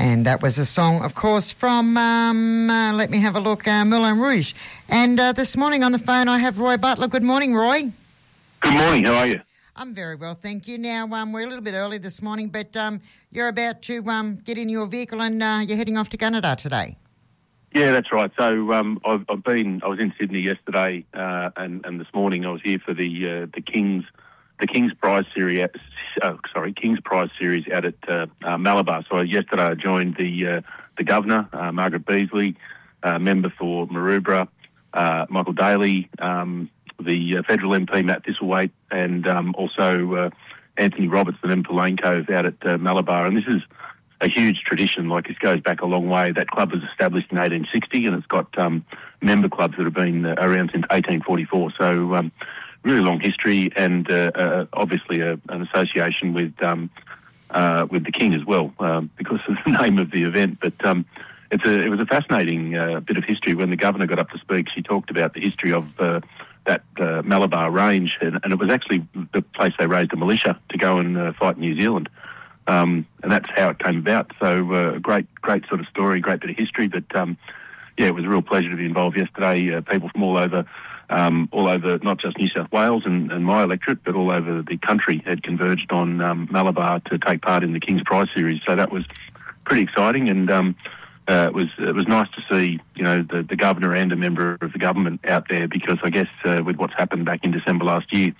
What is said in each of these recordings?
And that was a song, of course, from, let me have a look, Moulin Rouge. And this morning on the phone I have Roy Butler. Good morning, Roy. Good morning, how are you? I'm very well, thank you. Now, we're a little bit early this morning, but you're about to get in your vehicle and you're heading off to Gunnedah today. Yeah, that's right. So I was in Sydney yesterday, and this morning I was here for the King's Prize series. King's Prize series out at Malabar. So yesterday I joined the Governor, Margaret Beasley, member for Maroubra, Michael Daly, the federal MP Matt Thistlethwaite, and also Anthony Robertson and Lane Cove out at Malabar. And this is a huge tradition. Like, this goes back a long way. That club was established in 1860, and it's got member clubs that have been around since 1844. So really long history, and obviously an association with the King as well, because of the name of the event. But it was a fascinating bit of history. When the Governor got up to speak, she talked about the history of that Malabar range, and it was actually the place they raised a militia to go and fight New Zealand. And that's how it came about. So great sort of story, great bit of history. But it was a real pleasure to be involved yesterday. People from all over, not just New South Wales and my electorate, but all over the country had converged on Malabar to take part in the King's Prize series. So that was pretty exciting, and it was nice to see, the Governor and a member of the government out there, because I guess with what's happened back in December last year,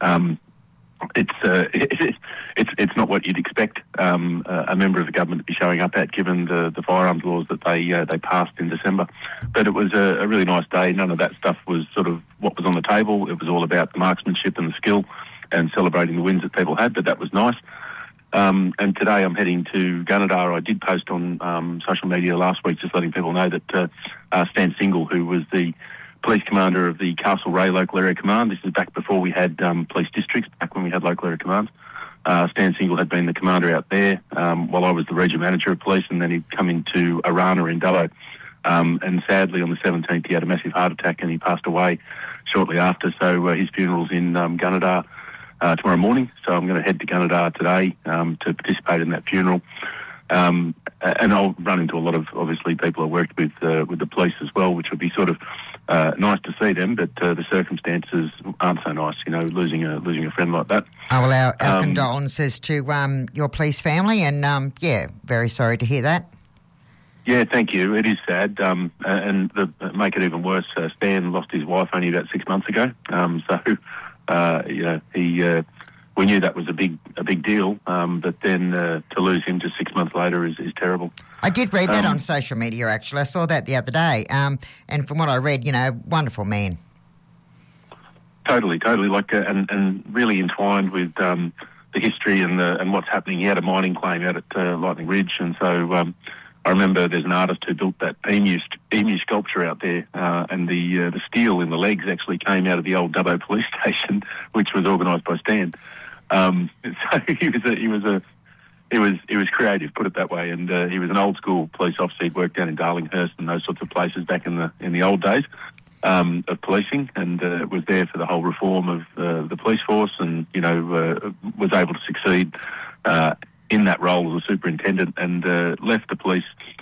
it's not what you'd expect a member of the government to be showing up at, given the firearms laws that they passed in December. But it was a really nice day. None of that stuff was sort of what was on the table. It was all about the marksmanship and the skill and celebrating the wins that people had, but that was nice. And today I'm heading to Gunnedah. I did post on social media last week just letting people know that Stan Single, who was the police commander of the Castlereagh Local Area Command. This is back before we had police districts, back when we had local area commands. Stan Single had been the commander out there while I was the region manager of police, and then he'd come into Arana in Dubbo. And sadly, on the 17th, he had a massive heart attack and he passed away shortly after. So his funeral's in Gunnedah tomorrow morning. So I'm going to head to Gunnedah today to participate in that funeral. And I'll run into a lot of, obviously, people I worked with the police as well, which would be sort of nice to see them, but the circumstances aren't so nice, losing a friend like that. Oh, well, our condolences to your police family, and, very sorry to hear that. Yeah, thank you. It is sad, and make it even worse, Stan lost his wife only about 6 months ago, we knew that was a big deal, but then to lose him just 6 months later is terrible. I did read that on social media, actually. I saw that the other day. And from what I read, wonderful man. Totally. And really entwined with the history and what's happening. He had a mining claim out at Lightning Ridge. And so I remember there's an artist who built that emu sculpture out there. And the steel in the legs actually came out of the old Dubbo police station, which was organised by Stan. So he was creative, put it that way, and he was an old school police officer. He'd worked down in Darlinghurst and those sorts of places back in the old days of policing, and was there for the whole reform of the police force, and was able to succeed in that role as a superintendent, and left the police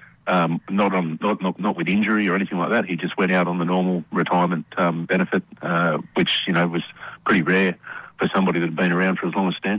not with injury or anything like that. He just went out on the normal retirement benefit, which was pretty rare for somebody that had been around for as long as Stan.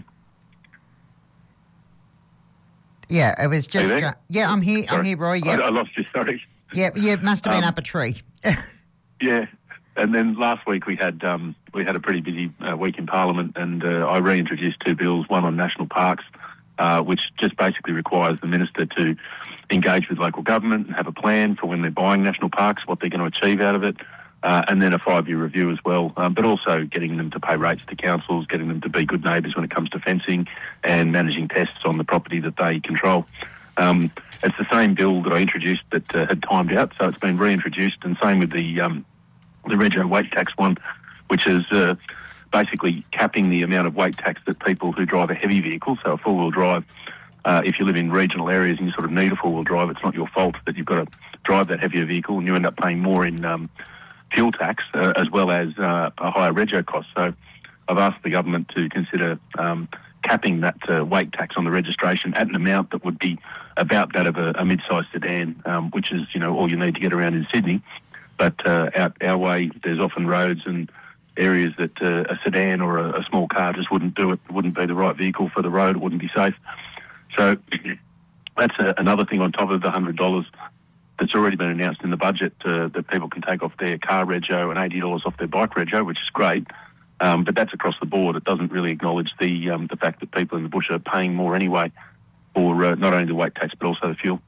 Yeah, it was just... I'm here. Sorry. I'm here, Roy. Yeah. I lost you, sorry. Yeah, it must have been up a tree. Yeah, and then last week we had a pretty busy week in Parliament, and I reintroduced two bills, one on national parks, which just basically requires the minister to engage with local government and have a plan for when they're buying national parks, what they're going to achieve out of it, and then a 5-year review as well, but also getting them to pay rates to councils, getting them to be good neighbours when it comes to fencing and managing pests on the property that they control. It's the same bill that I introduced that had timed out, so it's been reintroduced, and same with the rego weight tax one, which is basically capping the amount of weight tax that people who drive a heavy vehicle, so a four-wheel drive, if you live in regional areas and you sort of need a four-wheel drive, it's not your fault that you've got to drive that heavier vehicle, and you end up paying more in fuel tax as well as a higher rego cost. So I've asked the government to consider capping that weight tax on the registration at an amount that would be about that of a mid-sized sedan, which is, all you need to get around in Sydney. But out our way, there's often roads and areas that a sedan or a small car just wouldn't do it. It wouldn't be the right vehicle for the road. It wouldn't be safe. So that's another thing on top of the $100 that's already been announced in the budget that people can take off their car rego and $80 off their bike rego, which is great. But that's across the board. It doesn't really acknowledge the fact that people in the bush are paying more anyway for not only the weight tax but also the fuel.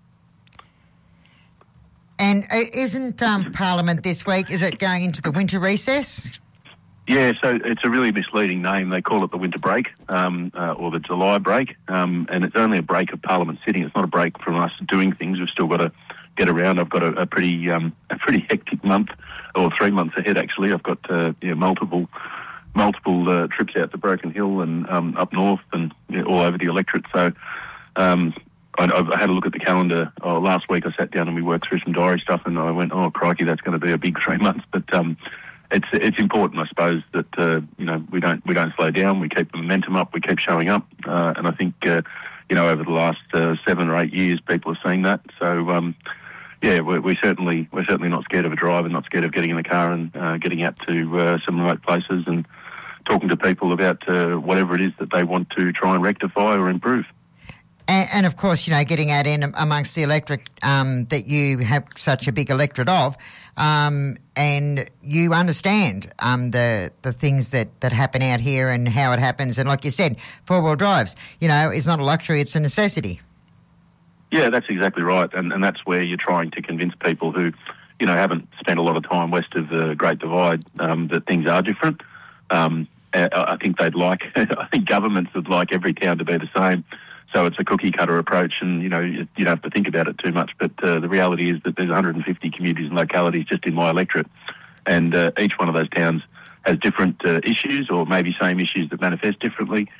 And isn't Parliament this week, is it going into the winter recess? Yeah, so it's a really misleading name. They call it the winter break or the July break, and it's only a break of Parliament sitting. It's not a break from us doing things. We've still got to get around. I've got a pretty hectic month, or 3 months ahead actually. I've got multiple trips out to Broken Hill and up north and all over the electorate. So I had a look at the calendar. Last week I sat down and we worked through some diary stuff, and I went, oh crikey, that's going to be a big 3 months. But it's important, I suppose, that we don't slow down. We keep the momentum up. We keep showing up, and I think over the last 7 or 8 years, people have seen that. So we're certainly not scared of a drive and not scared of getting in the car and getting out to some remote places and talking to people about whatever it is that they want to try and rectify or improve. And of course, getting out in amongst the electorate that you have such a big electorate of, and you understand the things that happen out here and how it happens. And like you said, four-wheel drives, is not a luxury, it's a necessity. Yeah, that's exactly right. And that's where you're trying to convince people who, haven't spent a lot of time west of the Great Divide that things are different. I think I think governments would like every town to be the same. So it's a cookie-cutter approach, and, you don't have to think about it too much. But the reality is that there's 150 communities and localities just in my electorate, and each one of those towns has different issues, or maybe same issues that manifest differently.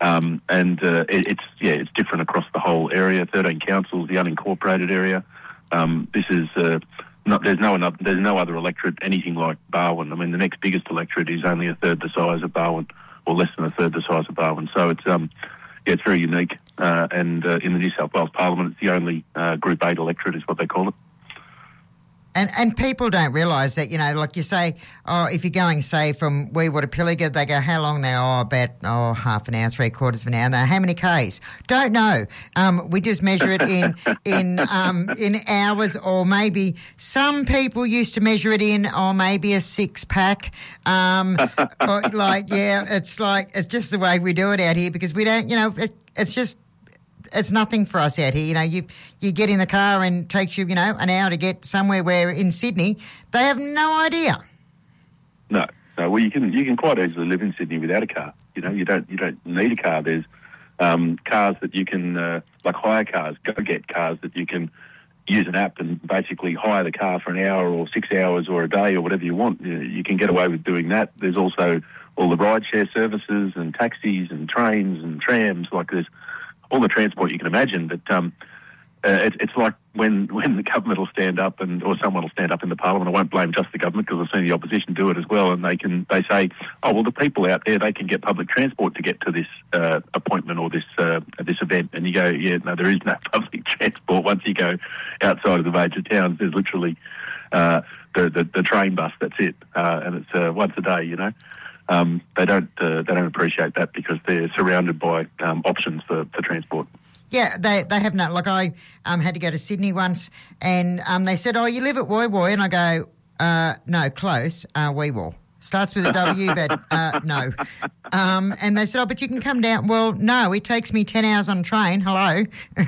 It's different across the whole area. 13 councils, the unincorporated area. This is there's no other electorate anything like Barwon. I mean, the next biggest electorate is only a third the size of Barwon, or less than a third the size of Barwon. So it's very unique. And in the New South Wales Parliament, it's the only Group 8 electorate, is what they call it. And people don't realise that, like you say, if you're going, say, from Weewa to Pilliga, they go, how long they are? About, half an hour, 3/4 of an hour. And how many Ks? Don't know. We just measure it in hours, or maybe some people used to measure it in, or maybe a 6-pack. It's just the way we do it out here, because we don't, it's nothing for us out here. You get in the car and it takes you, an hour to get somewhere, where in Sydney they have no idea. No. Well, you can quite easily live in Sydney without a car. You don't need a car. There's cars that you can, like hire cars, go-get cars that you can use an app and basically hire the car for an hour or 6 hours or a day or whatever you want. You can get away with doing that. There's also all the rideshare services and taxis and trains and trams. Like, there's all the transport you can imagine. But it's like when the government will stand up or someone will stand up in the Parliament. I won't blame just the government, because I've seen the opposition do it as well. And they say, oh, well, the people out there, they can get public transport to get to this appointment or this event. And you go, yeah, no, there is no public transport. Once you go outside of the major towns, there's literally the train bus. That's it, and it's once a day. They don't appreciate that, because they're surrounded by options for transport. Yeah, they have no. Like, I had to go to Sydney once, and they said, "Oh, you live at Woy Woy," and I go, "No, close. Weewall. Starts with a W, but no." And they said, "Oh, but you can come down." Well, no, it takes me 10 hours on a train. Hello.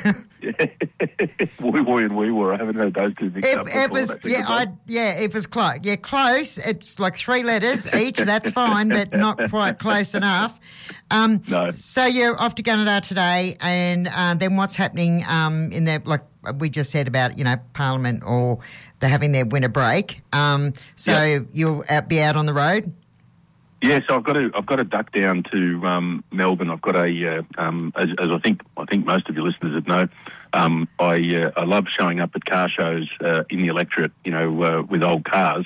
Woy Woy and Weewar, I haven't heard those two mixed up before. It was close. Yeah, close. It's like 3 letters each. That's fine, but not quite close enough. No. So you're off to Gunnedah today, and then what's happening in there? Like we just said about, Parliament, or they're having their winter break. You'll be out on the road. Yeah, so I've got to duck down to Melbourne. I've got as I think most of your listeners would know, I love showing up at car shows in the electorate, with old cars,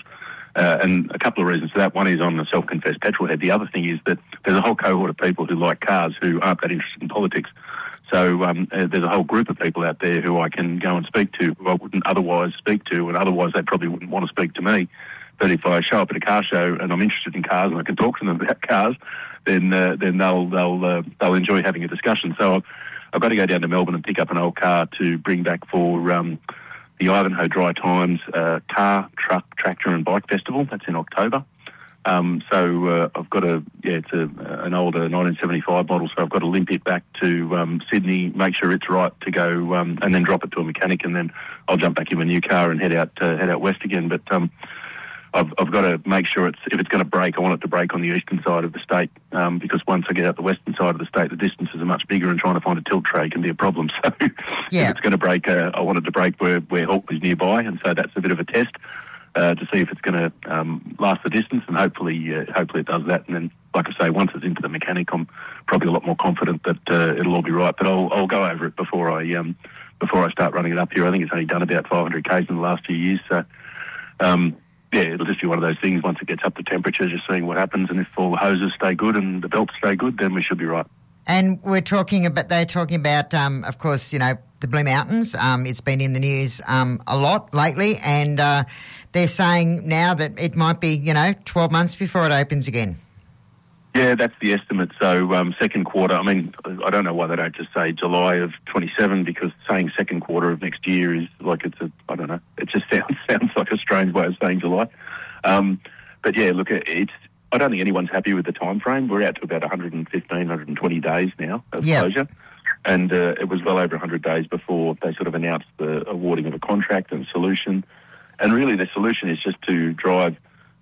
And a couple of reasons for that. One is I'm a self-confessed petrol head. The other thing is that there's a whole cohort of people who like cars who aren't that interested in politics. So there's a whole group of people out there who I can go and speak to who I wouldn't otherwise speak to, and otherwise they probably wouldn't want to speak to me. But if I show up at a car show and I'm interested in cars and I can talk to them about cars, then they'll enjoy having a discussion. So I've got to go down to Melbourne and pick up an old car to bring back for the Ivanhoe Dry Times Car, Truck, Tractor and Bike Festival. That's in October. So I've got it's an older 1975 model, so I've got to limp it back to Sydney, make sure it's right to go, and then drop it to a mechanic, and then I'll jump back in my new car and head out west again. But I've got to make sure if it's going to break, I want it to break on the eastern side of the state, because once I get out the western side of the state, the distances are much bigger, and trying to find a tilt tray can be a problem. So if it's going to break, I want it to break where Hawke is nearby, and so that's a bit of a test to see if it's going to last the distance, and hopefully it does that. And then, like I say, once it's into the mechanic, I'm probably a lot more confident that it'll all be right. But I'll go over it before I start running it up here. I think it's only done about 500 k's in the last few years, so. It'll just be one of those things. Once it gets up to temperature, just seeing what happens, and if all the hoses stay good and the belts stay good, then we should be right. And they're talking about, of course, the Blue Mountains. It's been in the news a lot lately, and they're saying now that it might be, 12 months before it opens again. Yeah, that's the estimate. So second quarter, I mean, I don't know why they don't just say July of 27, because saying second quarter of next year is like I don't know. It just sounds like a strange way of saying July. But yeah, look, I don't think anyone's happy with the time frame. We're out to about 115, 120 days now of closure. And it was well over 100 days before they sort of announced the awarding of a contract and solution. And really the solution is just to drive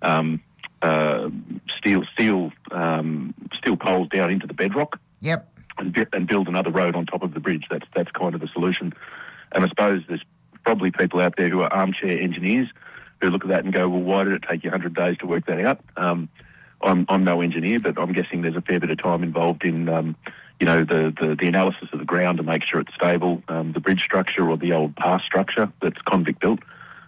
steel poles down into the bedrock. Yep. And build another road on top of the bridge. That's kind of the solution. And I suppose there's probably people out there who are armchair engineers who look at that and go, well, why did it take you 100 days to work that out? I'm no engineer, but I'm guessing there's a fair bit of time involved in the analysis of the ground to make sure it's stable, the bridge structure or the old pass structure that's convict built.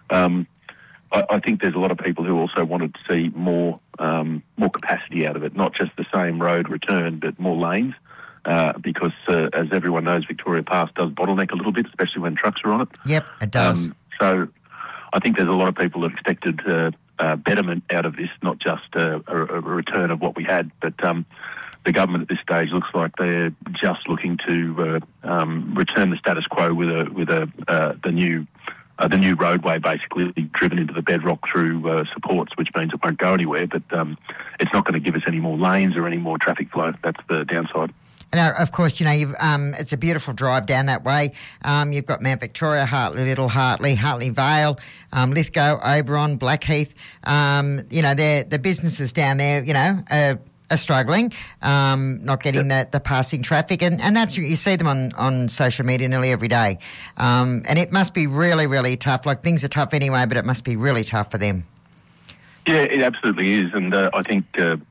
I think there's a lot of people who also wanted to see more capacity out of it, not just the same road return, but more lanes, because as everyone knows, Victoria Pass does bottleneck a little bit, especially when trucks are on it. Yep, it does. So I think there's a lot of people that expected betterment out of this, not just a return of what we had, but the government at this stage looks like they're just looking to return the status quo with the new roadway basically driven into the bedrock through supports, which means it won't go anywhere, but it's not going to give us any more lanes or any more traffic flow. That's the downside. Now, of course, it's a beautiful drive down that way. You've got Mount Victoria, Hartley, Little Hartley, Hartley Vale, Lithgow, Oberon, Blackheath. The businesses down there, are struggling, not getting the passing traffic, and that's, you see them on social media nearly every day. And it must be really, really tough. Like, things are tough anyway, but it must be really tough for them. Yeah, it absolutely is, and I think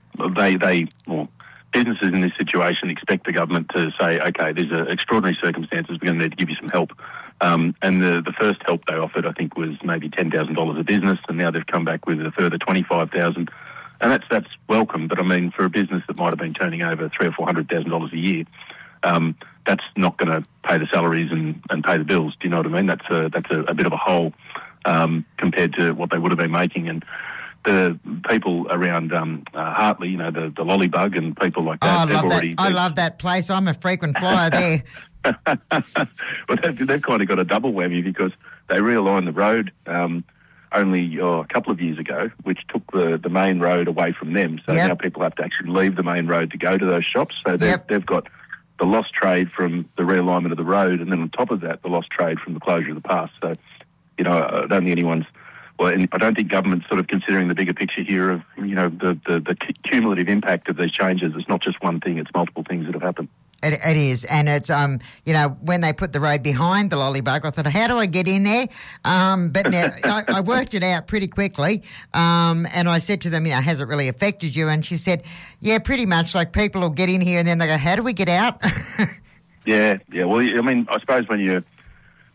businesses in this situation expect the government to say, okay, these are extraordinary circumstances, we're going to need to give you some help. And the first help they offered, I think, was maybe $10,000 a business, and now they've come back with a further $25,000. And that's welcome, but I mean, for a business that might have been turning over $300,000 or $400,000 a year, that's not going to pay the salaries and pay the bills. Do you know what I mean? That's a bit of a hole compared to what they would have been making. And the people around Hartley, the Lollybug and people like that. I love that place. I'm a frequent flyer there. Well, they've kind of got a double whammy because they realigned the road only a couple of years ago, which took the main road away from them. So now people have to actually leave the main road to go to those shops. So they've got the lost trade from the realignment of the road, and then on top of that, the lost trade from the closure of the pass. So, I don't think I don't think government's sort of considering the bigger picture here of, the cumulative impact of these changes. It's not just one thing, it's multiple things that have happened. It is, and it's when they put the road behind the Lollybug, I thought, how do I get in there? But now I worked it out pretty quickly, and I said to them, has it really affected you? And she said, yeah, pretty much. Like, people will get in here and then they go, how do we get out? Yeah. Well, I mean, I suppose when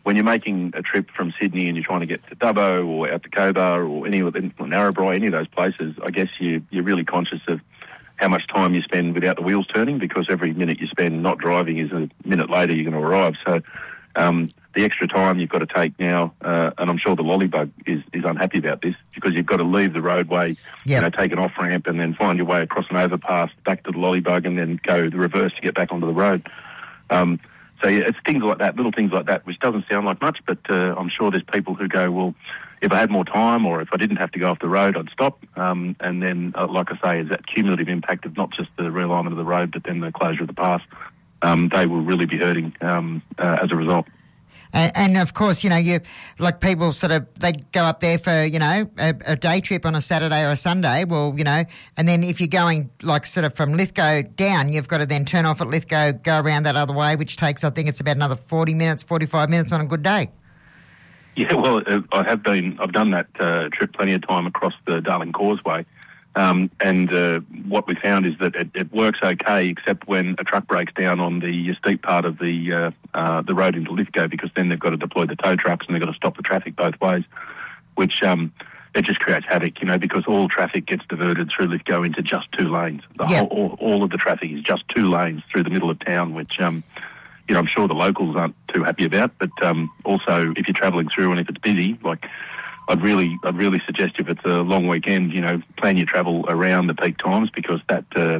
when you're making a trip from Sydney and you're trying to get to Dubbo or out to Cobar or Narrabri, any of those places, I guess you're really conscious of how much time you spend without the wheels turning, because every minute you spend not driving is a minute later you're going to arrive. So the extra time you've got to take now, and I'm sure the lollybug is unhappy about this, because you've got to leave the roadway, take an off-ramp and then find your way across an overpass back to the lollybug and then go the reverse to get back onto the road. So it's things like that, little things like that, which doesn't sound like much, but I'm sure there's people who go, well, if I had more time or if I didn't have to go off the road, I'd stop. And then, like I say, is that cumulative impact of not just the realignment of the road, but then the closure of the pass. They will really be hurting as a result. And of course, you like people they go up there for, a day trip on a Saturday or a Sunday. Well, and then if you're going from Lithgow down, you've got to then turn off at Lithgow, go around that other way, which takes, I think it's about another 40 minutes, 45 minutes on a good day. Yeah, well, I've done that trip plenty of time across the Darling Causeway. And what we found is that it works okay, except when a truck breaks down on the steep part of the road into Lithgow, because then they've got to deploy the tow trucks and they've got to stop the traffic both ways, which it just creates havoc, because all traffic gets diverted through Lithgow into just two lanes. All of the traffic is just two lanes through the middle of town, which I'm sure the locals aren't too happy about. But also, if you're travelling through and if it's busy, I'd really suggest if it's a long weekend, plan your travel around the peak times, because that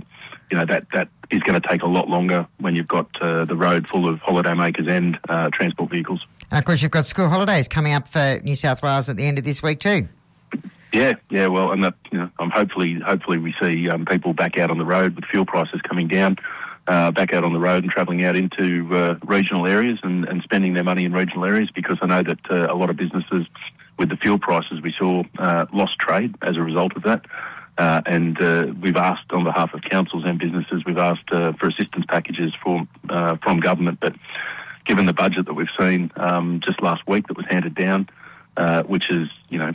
is going to take a lot longer when you've got the road full of holidaymakers and transport vehicles. And of course, you've got school holidays coming up for New South Wales at the end of this week too. Yeah. Well, and that, hopefully we see people back out on the road with fuel prices coming down. Back out on the road and travelling out into regional areas and spending their money in regional areas, because I know that a lot of businesses, with the fuel prices we saw, lost trade as a result of that. And we've asked, on behalf of councils and businesses, we've asked for assistance packages from government. But given the budget that we've seen just last week that was handed down, which is,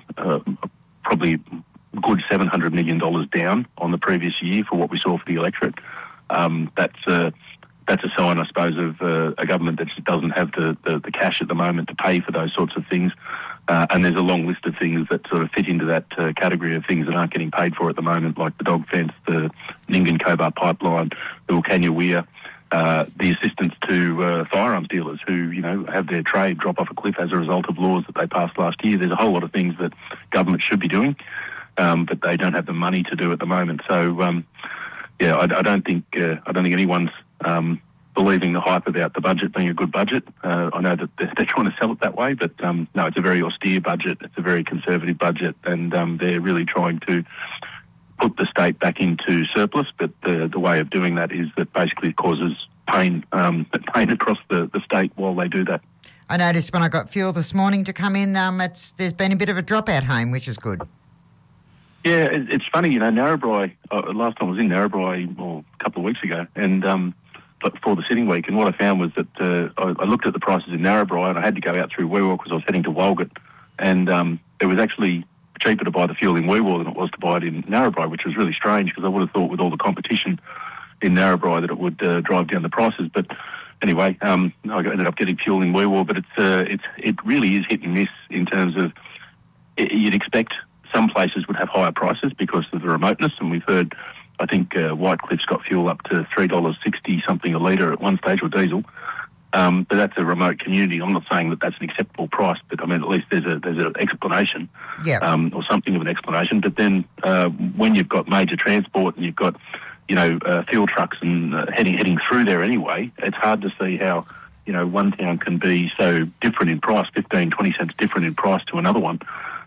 probably a good $700 million down on the previous year for what we saw for the electorate, that's a sign, I suppose, of a government that just doesn't have the cash at the moment to pay for those sorts of things. And there's a long list of things that sort of fit into that category of things that aren't getting paid for at the moment, like the dog fence, the Nyngan-Cobar pipeline, the Wilcannia Weir, the assistance to firearms dealers who, have their trade drop off a cliff as a result of laws that they passed last year. There's a whole lot of things that government should be doing, but they don't have the money to do at the moment. So, I don't think anyone's believing the hype about the budget being a good budget. I know that they're trying to sell it that way, but no, it's a very austere budget. It's a very conservative budget, and they're really trying to put the state back into surplus. But the way of doing that is that basically it causes pain across the state while they do that. I noticed when I got fuel this morning to come in, there's been a bit of a drop out home, which is good. Yeah, it's funny, Narrabri, last time I was in Narrabri a couple of weeks ago, and for the sitting week, and what I found was that I looked at the prices in Narrabri and I had to go out through Weewar because I was heading to Walgett, and it was actually cheaper to buy the fuel in Weewar than it was to buy it in Narrabri, which was really strange because I would have thought with all the competition in Narrabri that it would drive down the prices. But anyway, I ended up getting fuel in Weewar, but it really is hit and miss in terms of you'd expect some places would have higher prices because of the remoteness, and we've heard, I think Whitecliffe's got fuel up to $3.60 something a litre at one stage, or diesel. But that's a remote community. I'm not saying that that's an acceptable price, but I mean at least there's an explanation, or something of an explanation. But then when you've got major transport and you've got fuel trucks and heading through there anyway, it's hard to see how one town can be so different in price, 15-20 cents different in price to another one.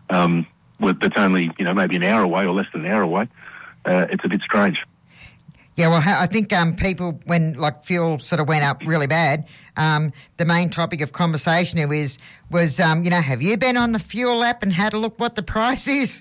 That's only maybe an hour away or less than an hour away. It's a bit strange. Yeah, well, I think people, when fuel sort of went up really bad, the main topic of conversation was have you been on the fuel app and had a look what the price is?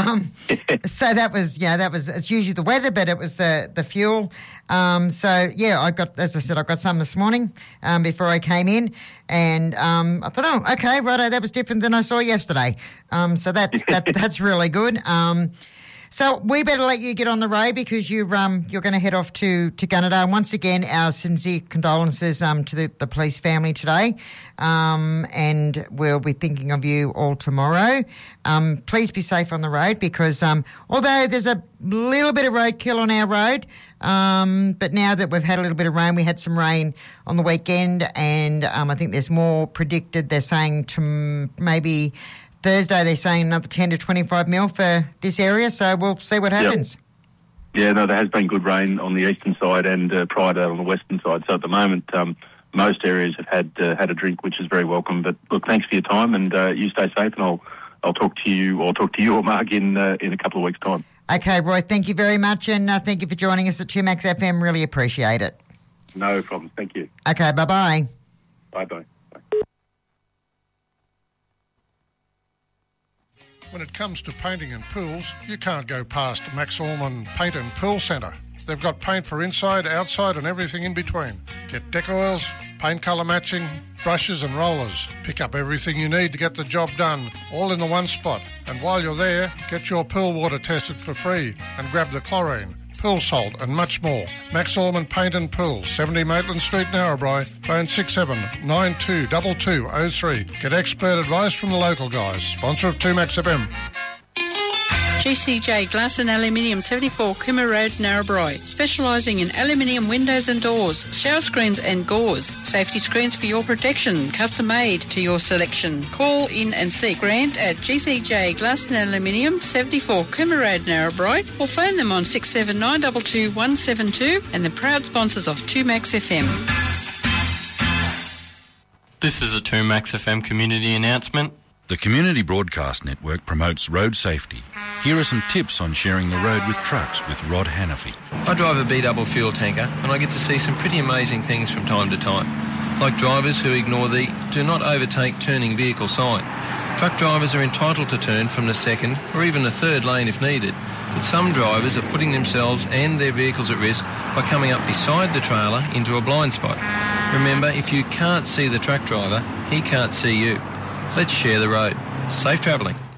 So that was it's usually the weather, but it was the fuel. So yeah, I got some this morning before I came in, and I thought, okay, righto, that was different than I saw yesterday. So that's really good. So we better let you get on the road because you're going to head off to Gunnedah. And once again, our sincere condolences to the police family today. And we'll be thinking of you all tomorrow. Please be safe on the road because although there's a little bit of roadkill on our road, but now that we've had a little bit of rain, we had some rain on the weekend, and I think there's more predicted. They're saying to maybe Thursday, they're saying another 10 to 25 mil for this area, so we'll see what happens. Yep. Yeah, no, there has been good rain on the eastern side and prior to that on the western side. So at the moment, most areas have had a drink, which is very welcome. But look, thanks for your time, and you stay safe, and I'll talk to you or Mark in a couple of weeks' time. Okay, Roy, thank you very much, and thank you for joining us at 2Max FM. Really appreciate it. No problem. Thank you. Okay, bye-bye. Bye-bye. When it comes to painting and pools, you can't go past Max Allman Paint and Pool Centre. They've got paint for inside, outside and everything in between. Get deck oils, paint colour matching, brushes and rollers. Pick up everything you need to get the job done, all in the one spot. And while you're there, get your pool water tested for free and grab the chlorine, pool salt and much more. Max Allman Paint and Pool, 70 Maitland Street, Narrabri, phone 67922203. Get expert advice from the local guys. Sponsor of 2Max FM. GCJ Glass and Aluminium, 74 Cooma Road, Narrabri. Specialising in aluminium windows and doors, shower screens and gauze. Safety screens for your protection, custom made to your selection. Call in and see Grant at GCJ Glass and Aluminium, 74 Cooma Road, Narrabri, or phone them on 679222172 and the proud sponsors of 2Max FM. This is a 2Max FM community announcement. The Community Broadcast Network promotes road safety. Here are some tips on sharing the road with trucks with Rod Hannafy. I drive a B-double fuel tanker and I get to see some pretty amazing things from time to time, like drivers who ignore the do not overtake turning vehicle sign. Truck drivers are entitled to turn from the second or even the third lane if needed, but some drivers are putting themselves and their vehicles at risk by coming up beside the trailer into a blind spot. Remember, if you can't see the truck driver, he can't see you. Let's share the road. Safe travelling.